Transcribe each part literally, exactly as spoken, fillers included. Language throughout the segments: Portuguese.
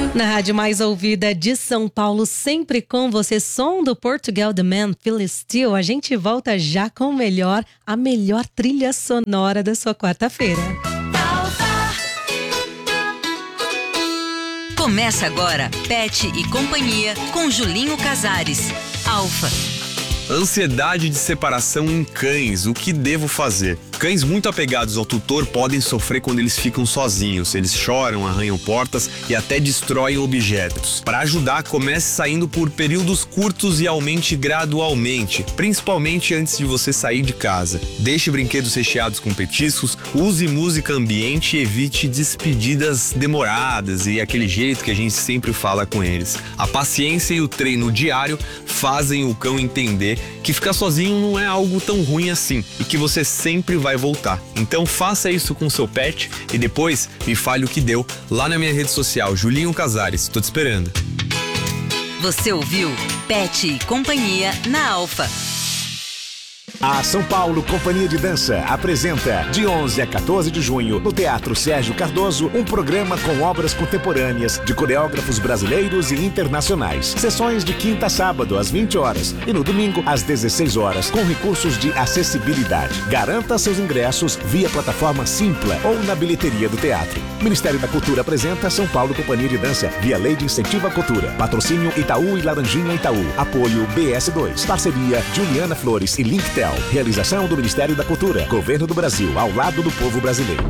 Na rádio mais ouvida de São Paulo, sempre com você, som do Portugal The Man, Feel Still. A gente volta já com o melhor, a melhor trilha sonora da sua quarta-feira. Começa agora, Pet e Companhia, com Julinho Casares. Alfa. Ansiedade de separação em cães, o que devo fazer? Cães muito apegados ao tutor podem sofrer quando eles ficam sozinhos. Eles choram, arranham portas e até destroem objetos. Para ajudar, comece saindo por períodos curtos e aumente gradualmente, principalmente antes de você sair de casa. Deixe brinquedos recheados com petiscos, use música ambiente e evite despedidas demoradas e aquele jeito que a gente sempre fala com eles. A paciência e o treino diário fazem o cão entender que ficar sozinho não é algo tão ruim assim e que você sempre vai voltar. Então faça isso com seu pet e depois me fale o que deu lá na minha rede social, Julinho Casares. Tô te esperando. Você ouviu Pet e Companhia na Alfa. A São Paulo Companhia de Dança apresenta, de onze a quatorze de junho, no Teatro Sérgio Cardoso, um programa com obras contemporâneas de coreógrafos brasileiros e internacionais. Sessões de quinta a sábado, às vinte horas, e no domingo, às dezesseis horas, com recursos de acessibilidade. Garanta seus ingressos via plataforma Simpla ou na bilheteria do teatro. Ministério da Cultura apresenta São Paulo Companhia de Dança, via Lei de Incentivo à Cultura. Patrocínio Itaú e Laranjinha Itaú. Apoio B S dois. Parceria Juliana Flores e Linktel. Realização do Ministério da Cultura, Governo do Brasil, ao lado do povo brasileiro.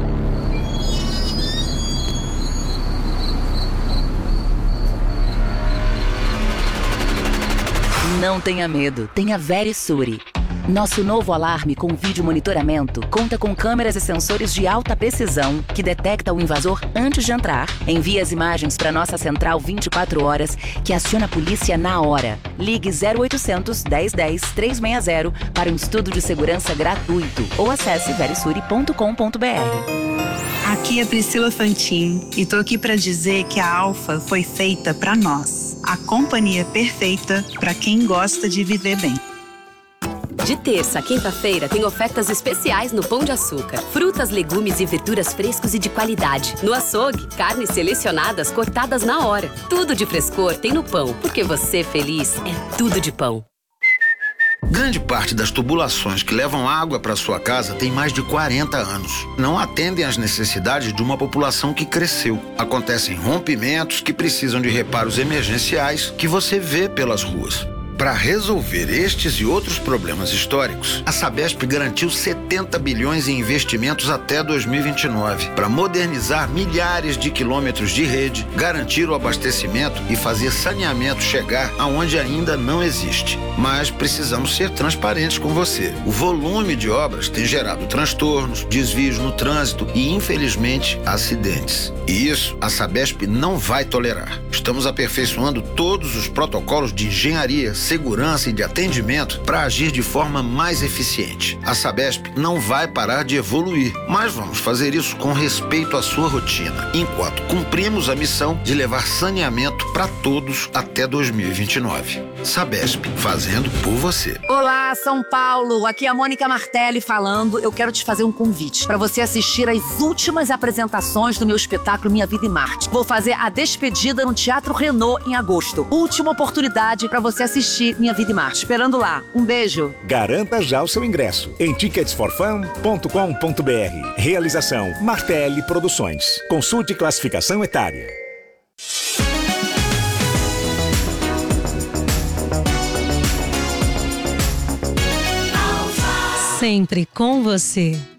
Não tenha medo, tenha Verisure. Nosso novo alarme com vídeo monitoramento conta com câmeras e sensores de alta precisão que detecta o invasor antes de entrar. Envia as imagens para nossa central vinte e quatro horas, que aciona a polícia na hora. Ligue zero oitocentos, dez dez, trezentos e sessenta para um estudo de segurança gratuito ou acesse verisure ponto com ponto br. Aqui é Priscila Fantin e tô aqui para dizer que a Alfa foi feita para nós. A companhia perfeita para quem gosta de viver bem. De terça a quinta-feira tem ofertas especiais no Pão de Açúcar. Frutas, legumes e verduras frescos e de qualidade. No açougue, carnes selecionadas cortadas na hora. Tudo de frescor tem no pão, porque você feliz é tudo de pão. Grande parte das tubulações que levam água para sua casa tem mais de quarenta anos. Não atendem às necessidades de uma população que cresceu. Acontecem rompimentos que precisam de reparos emergenciais que você vê pelas ruas. Para resolver estes e outros problemas históricos, a Sabesp garantiu setenta bilhões em investimentos até dois mil e vinte e nove para modernizar milhares de quilômetros de rede, garantir o abastecimento e fazer saneamento chegar aonde ainda não existe. Mas precisamos ser transparentes com você. O volume de obras tem gerado transtornos, desvios no trânsito e, infelizmente, acidentes. E isso a Sabesp não vai tolerar. Estamos aperfeiçoando todos os protocolos de engenharia, segurança e de atendimento para agir de forma mais eficiente. A Sabesp não vai parar de evoluir, mas vamos fazer isso com respeito à sua rotina, enquanto cumprimos a missão de levar saneamento para todos até dois mil e vinte e nove. Sabesp, fazendo por você. Olá, São Paulo! Aqui é a Mônica Martelli falando. Eu quero te fazer um convite para você assistir às últimas apresentações do meu espetáculo Minha Vida em Marte. Vou fazer a despedida no Teatro Renault em agosto. Última oportunidade para você assistir Minha Vida em Marte. Esperando lá. Um beijo. Garanta já o seu ingresso em tickets for fun ponto com ponto br. Realização Martelli Produções. Consulte classificação etária. Sempre com você.